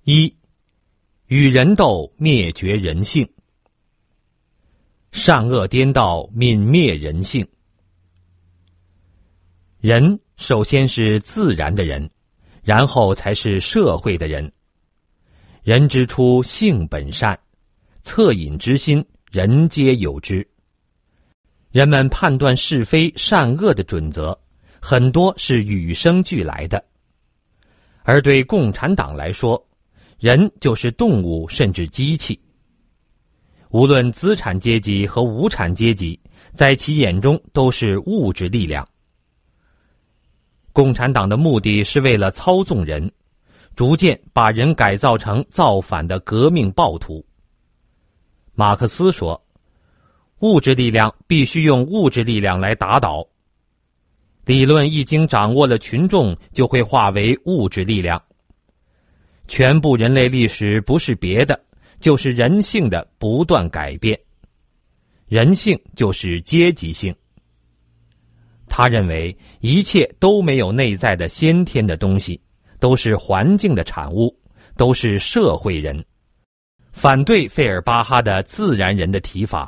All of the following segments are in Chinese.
一、与人斗灭绝人性。善恶颠倒，泯灭人性。人首先是自然的人，然后才是社会的人。人之初，性本善，恻隐之心，人皆有之。人们判断是非善恶的准则，很多是与生俱来的。而对共产党来说，人就是动物，甚至机器。无论资产阶级和无产阶级，在其眼中都是物质力量。共产党的目的是为了操纵人，逐渐把人改造成造反的革命暴徒。马克思说，物质力量必须用物质力量来打倒。理论一经掌握了群众，就会化为物质力量。全部人类历史不是别的，就是人性的不断改变。人性就是阶级性。他认为一切都没有内在的先天的东西，都是环境的产物，都是社会人。反对费尔巴哈的自然人的提法。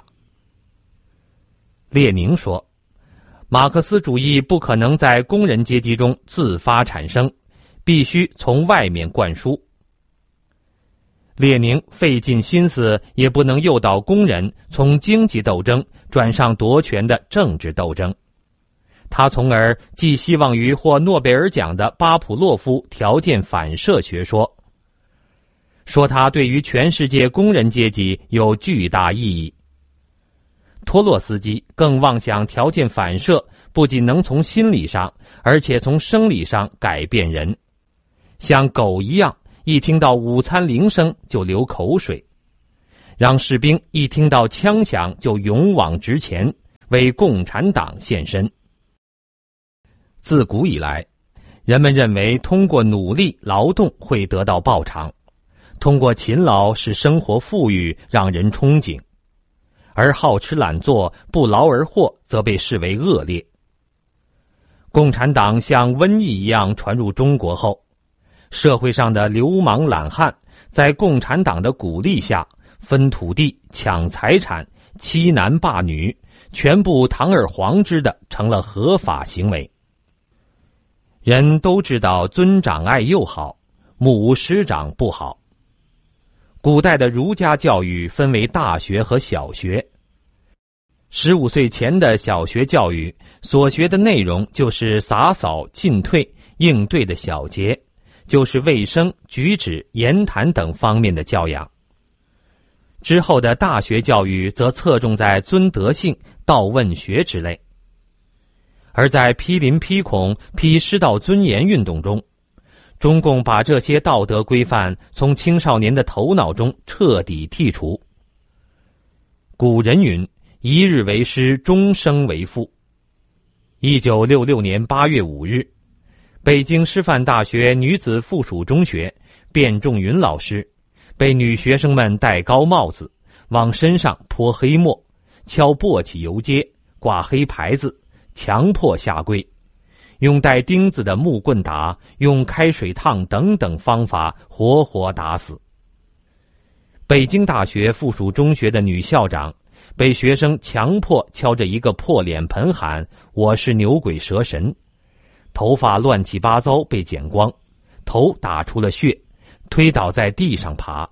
列宁说，马克思主义不可能在工人阶级中自发产生，必须从外面灌输。列宁费尽心思也不能诱导工人从经济斗争转上夺权的政治斗争。他从而寄希望于获诺贝尔奖的巴甫洛夫条件反射学说，说他对于全世界工人阶级有巨大意义。托洛斯基更妄想条件反射不仅能从心理上，而且从生理上改变人，像狗一样，一听到午餐铃声就流口水，让士兵一听到枪响就勇往直前，为共产党献身。自古以来，人们认为通过努力劳动会得到报偿，通过勤劳使生活富裕，让人憧憬，而好吃懒做、不劳而获则被视为恶劣。共产党像瘟疫一样传入中国后，社会上的流氓懒汉在共产党的鼓励下，分土地、抢财产、欺男霸女，全部堂而皇之的成了合法行为。人都知道尊长爱幼好，目无师长不好。古代的儒家教育分为大学和小学。15岁前的小学教育所学的内容就是洒扫、进退、应对的小节，就是卫生、举止、言谈等方面的教养。之后的大学教育则侧重在尊德性、道问学之类。而在批林批孔、批师道尊严运动中，中共把这些道德规范从青少年的头脑中彻底剔除。古人云，一日为师，终生为父。1966年8月5日，北京师范大学女子附属中学卞仲云老师被女学生们戴高帽子，往身上泼黑墨，敲簸箕游街，挂黑牌子，强迫下跪，用带钉子的木棍打，用开水烫等等方法活活打死。北京大学附属中学的女校长被学生强迫敲着一个破脸盆喊，我是牛鬼蛇神，头发乱七八糟被剪光，头打出了血，推倒在地上爬。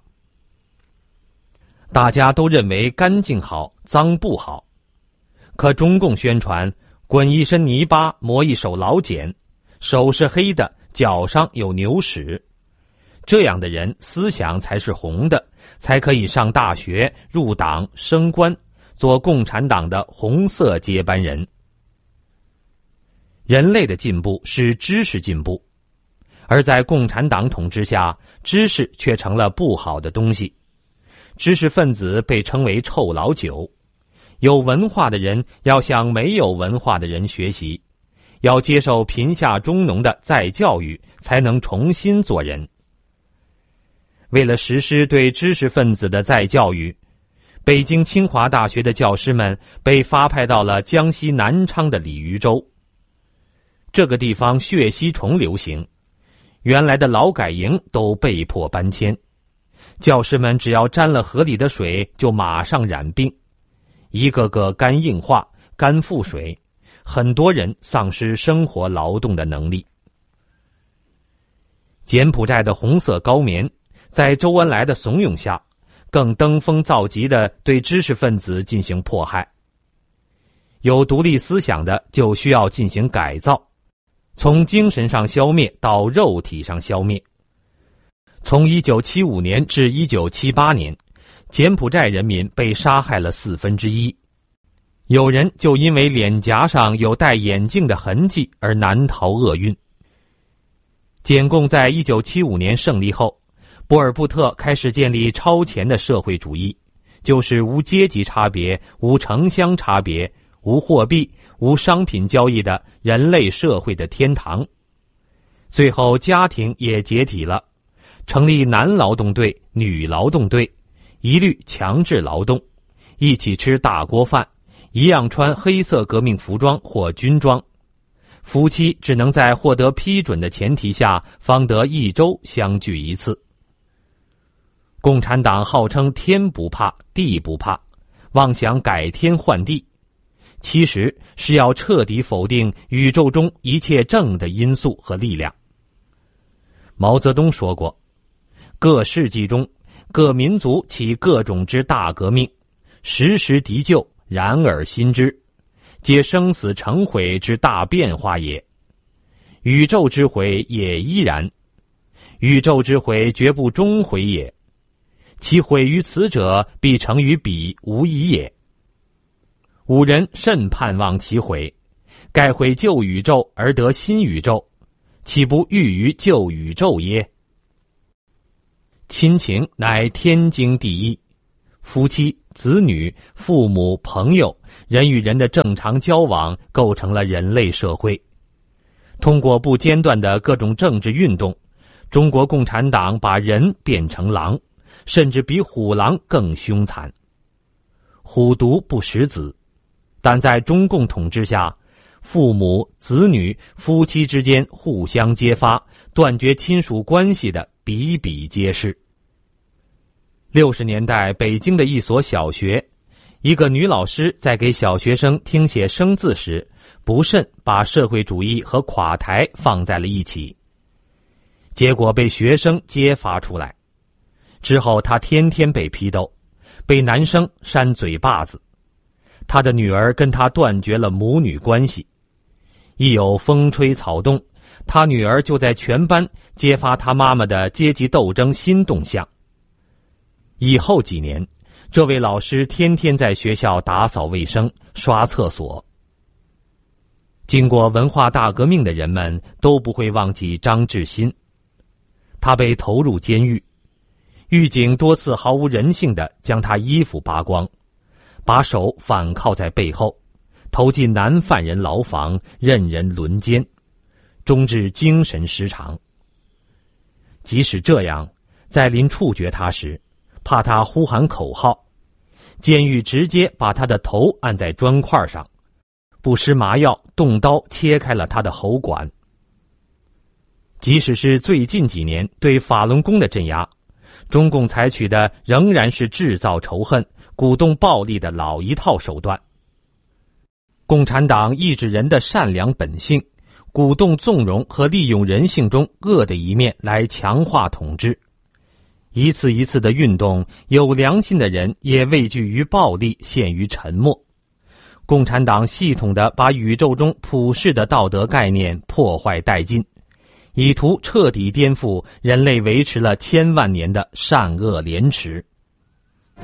大家都认为干净好，脏不好，可中共宣传滚一身泥巴，磨一手老茧，手是黑的，脚上有牛屎。这样的人思想才是红的，才可以上大学、入党、升官，做共产党的红色接班人。人类的进步是知识进步，而在共产党统治下，知识却成了不好的东西。知识分子被称为臭老九。有文化的人要向没有文化的人学习，要接受贫下中农的再教育，才能重新做人。为了实施对知识分子的再教育，北京清华大学的教师们被发派到了江西南昌的鲤鱼洲。这个地方血吸虫流行， 原来的劳改营都被迫搬迁，教师们只要沾了河里的水就马上染病，一个个肝硬化、肝腹水，很多人丧失生活劳动的能力。柬埔寨的红色高棉在周恩来的怂恿下，更登峰造极地对知识分子进行迫害。有独立思想的就需要进行改造，从精神上消灭到肉体上消灭。从1975年至1978年，柬埔寨人民被杀害了1/4，有人就因为脸颊上有戴眼镜的痕迹而难逃厄运。柬共在1975年胜利后，波尔布特开始建立超前的社会主义，就是无阶级差别、无城乡差别、无货币、无商品交易的人类社会的天堂。最后家庭也解体了，成立男劳动队、女劳动队，一律强制劳动，一起吃大锅饭，一样穿黑色革命服装或军装。夫妻只能在获得批准的前提下，方得1周相聚一次。共产党号称天不怕地不怕，妄想改天换地，其实是要彻底否定宇宙中一切正的因素和力量。毛泽东说过，各世纪中各民族起各种之大革命，时时敌旧，然而新之，皆生死成毁之大变化也。宇宙之毁也依然，宇宙之毁绝不终毁也，其毁于此者，必成于彼无疑也。吾人甚盼望其毁，盖毁旧宇宙而得新宇宙，岂不欲于旧宇宙耶？亲情乃天经地义，夫妻、子女、父母、朋友，人与人的正常交往构成了人类社会。通过不间断的各种政治运动，中国共产党把人变成狼，甚至比虎狼更凶残。虎毒不食子，但在中共统治下，父母、子女、夫妻之间互相揭发、断绝亲属关系的比比皆是。60年代北京的一所小学，一个女老师在给小学生听写生字时，不慎把社会主义和垮台放在了一起，结果被学生揭发出来。之后她天天被批斗，被男生扇嘴巴子，她的女儿跟她断绝了母女关系。一有风吹草动，她女儿就在全班揭发她妈妈的阶级斗争新动向。以后几年，这位老师天天在学校打扫卫生、刷厕所。经过文化大革命的人们都不会忘记张志新，他被投入监狱，狱警多次毫无人性地将他衣服扒光，把手反靠在背后，投进男犯人牢房，任人轮奸，终致精神失常。即使这样，在临处决他时，怕他呼喊口号，监狱直接把他的头按在砖块上，不施麻药，动刀切开了他的喉管。即使是最近几年对法轮功的镇压，中共采取的仍然是制造仇恨、鼓动暴力的老一套手段。共产党抑制人的善良本性，鼓动纵容和利用人性中恶的一面来强化统治。一次一次的运动，有良心的人也畏惧于暴力，陷于沉默。共产党系统地把宇宙中普世的道德概念破坏殆尽，以图彻底颠覆人类维持了千万年的善恶廉耻。